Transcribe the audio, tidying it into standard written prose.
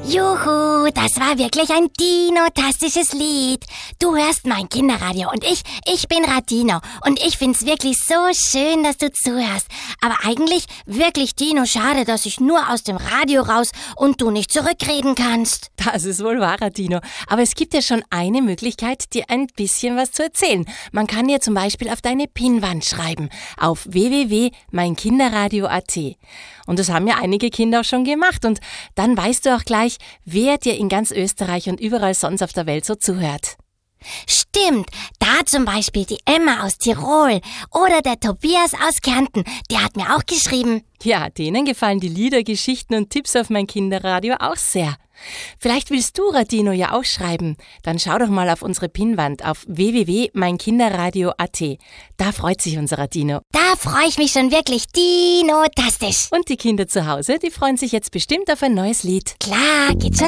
Juhu, das war wirklich ein dinotastisches Lied. Du hörst mein Kinderradio und ich bin Radino. Und ich find's wirklich so schön, dass du zuhörst. Aber eigentlich wirklich, Dino, schade, dass ich nur aus dem Radio raus und du nicht zurückreden kannst. Das ist wohl wahr, Dino. Aber es gibt ja schon eine Möglichkeit, dir ein bisschen was zu erzählen. Man kann dir zum Beispiel auf deine Pinnwand schreiben, auf www.meinkinderradio.at. Und das haben ja einige Kinder auch schon gemacht. Und dann weißt du auch gleich, wer dir in ganz Österreich und überall sonst auf der Welt so zuhört. Stimmt, da zum Beispiel die Emma aus Tirol oder der Tobias aus Kärnten, der hat mir auch geschrieben. Ja, denen gefallen die Lieder, Geschichten und Tipps auf mein Kinderradio auch sehr. Vielleicht willst du, Radino, ja auch schreiben. Dann schau doch mal auf unsere Pinnwand auf www.meinkinderradio.at. Da freut sich unser Radino. Da freue ich mich schon wirklich dinotastisch. Und die Kinder zu Hause, die freuen sich jetzt bestimmt auf ein neues Lied. Klar, geht's schon